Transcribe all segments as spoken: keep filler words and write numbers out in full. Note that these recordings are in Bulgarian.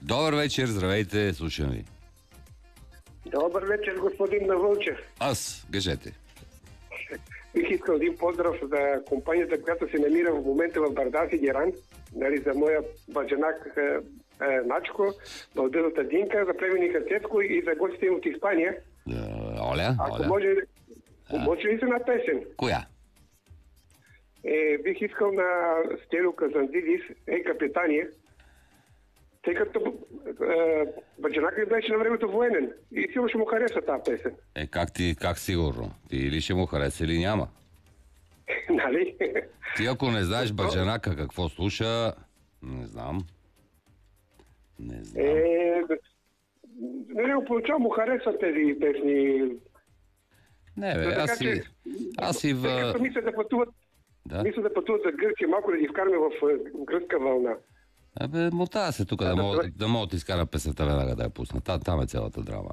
Добър вечер, здравейте, слушам ви. Добър вечер, господин Навълчев. Аз, кажете. Бих искал един поздрав за компанията, която се намира в момента в Бардаси, Геран. Нали, за моя баджанак е, е, Начко, Балдъната Динка, за племенника Цецко и за гостите им от Испания. Uh, Оля, Ако Оля. може, може ли се на песен? Коя? Е, бих искал на Стелю Казандидис, е капитания, тъй като е, баджанак ми беше на времето военен и сигурно ще му хареса тази песен. Е, как ти, как сигурно? Ти или ще му хареса, или няма? Нали? Ти ако не знаеш баджанака какво слуша, не знам. Не знам. Е, нали, поначало му харесват тези песни. Не, бе, Така аз си... че, Аз си в... Тъй като мисля да пътуват, Да? мисля да пътуват за Гърция, малко да ги вкараме в е, гръцка вълна. Абе, мотава се тук, да, да, мога, да. да мога да изкара песента веднага да я пусна. Та, там е цялата драма.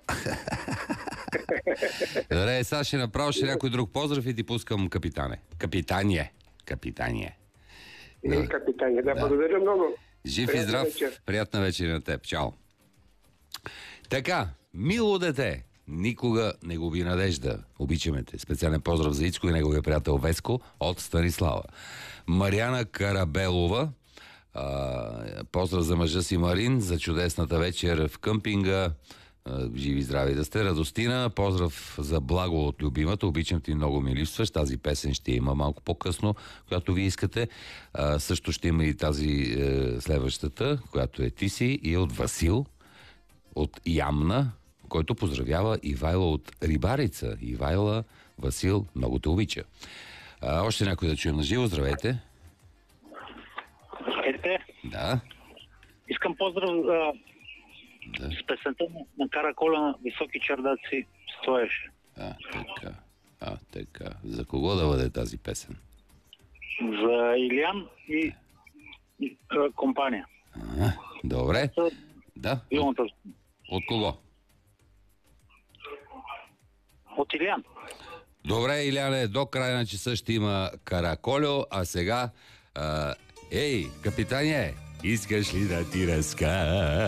Добре, сега ще направя ще някой друг поздрав и ти пускам капитане. Капитание. Капитание. И Да. капитани. Да, Да. благодаря много. Жив и Приятна здрав. вечер. Приятна вечер на теб. Чао. Така, мило дете, никога не губи надежда. Обичаме те. Специален поздрав за Ицко и неговия приятел Веско от Станислава. Мариана Карабелова. А, поздрав за мъжа си Марин, за чудесната вечер в къмпинга. А, живи здрави да сте. Радостина, поздрав за Благо от любимата. Обичам ти, много ми липсваш. Тази песен ще има малко по-късно, която ви искате. А, също ще има и тази е, следващата, която е ти си и е от Васил, от Ямна, който поздравява Ивайла от Рибарица. Ивайла, Васил, много те обича. А, още някой да чуем на живо. Здравейте. Ете, Да. искам поздрав а, Да. с песента на- на Караколя на Високи чардаци стоеше. А, така. А, така. За кого да бъде тази песен? За Илян и, и а, компания. А, добре. За Да. От, вилната. от кого? От Илян. Добре, Иляне, до края на часа ще има Караколю, а сега... А, ей, капитане, искаш ли да ти разкажа?